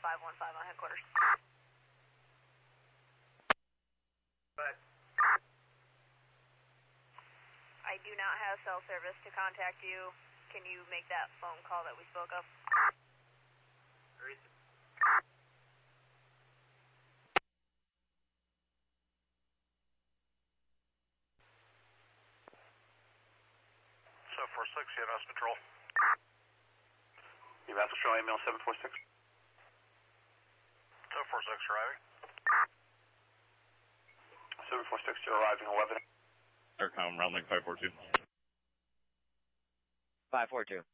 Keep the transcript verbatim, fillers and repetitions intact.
five one five on headquarters. But I do not have cell service to contact you. Can you make that phone call that we spoke of? seven four six, E M S Patrol. E M S Patrol, email seven four six. seven four six arriving. seven four six, you're arriving on Lebanon. Aircom, round link five four two. five four two.